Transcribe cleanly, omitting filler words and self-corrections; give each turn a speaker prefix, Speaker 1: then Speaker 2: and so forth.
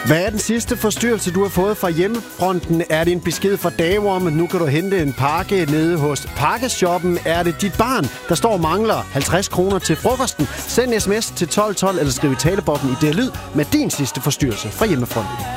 Speaker 1: Hvad er den sidste forstyrrelse, du har fået fra hjemmefronten? Er det en besked fra Davom, nu kan du hente en pakke nede hos Pakkeshoppen? Er det dit barn, der står og mangler 50 kroner til frokosten? Send sms til 1212 eller skriv i talebobben i det lyd med din sidste forstyrrelse fra hjemmefronten.